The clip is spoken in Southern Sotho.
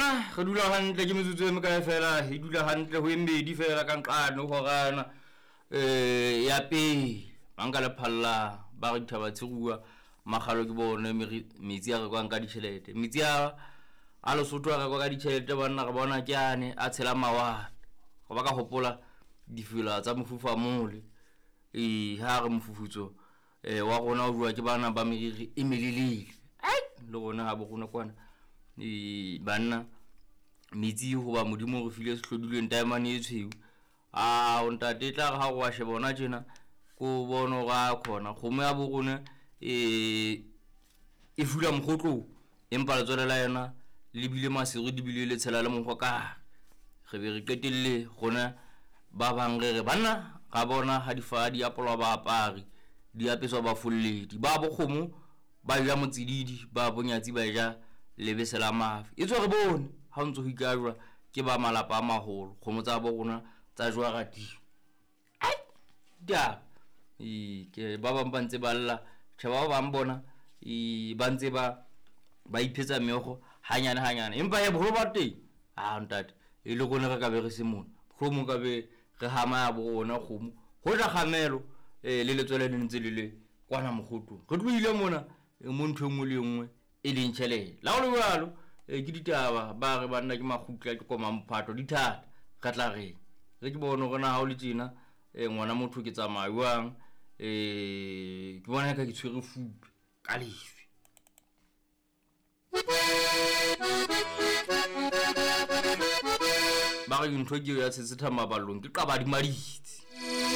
Bana re dula hantle ke metsotso e mekae fela e dula hantle ho embedi fela ka nqano ho gana ya pele banka le phalla ba re thaba tshirua magalo ke bone metsi a re kwang ka ditšhelete metsi a Lesotho a re kwa ka ditšhelete banna re bona ke ane a tshela mawa go ba ka hopola difela tsa mofufa mole ha re mofufutso wa rona o bua ke bana ba meriri e melelele le rona ha bo rona kwana banna metsi ho ba modimo re file sehlodileng taemane e tshweu o ntate tla ga go wa shebona tjena ko bono ga khona kgomo ya bo rona e fula mkhotlo empa le tswelela yena le bile masiri di bile le tshela le monkgo ka re be re qetelle gona ba bang re banna ga bona ha difadi apolwa ba apari di apeswa ba folledi ba bokgomo ba ja motsididi ba bonyatsi ba ja lebese la mafi e tswe re bone ha ntse ho ikajwa ke ba malapa a maholo kgomo tsa bo rona tsa jwa gati ke ba bang ba ntse ba lla tshaba ba mbona ba ntse ba iphetsa meogo hanyane empa ya bogolo ba teng ntate e le gone re ka be re se mona kgomo ka be re hama ya bona kgomo ho ja kgamelo le letswele le ntse le kwana mogotong re tloile mona mo ntho engwe le engwe e leng tšhelete la go le bjalo ke ditaba ba re banna ke magutla ke koma mphato di thata ka tla re ke bone gona ha o le tjena ngwana motho ke tsamaya jwang ke bona ka ke tshwere fupe ka lefe ba re ntho ke ya tsetsetha maballong ke qaba di maditsi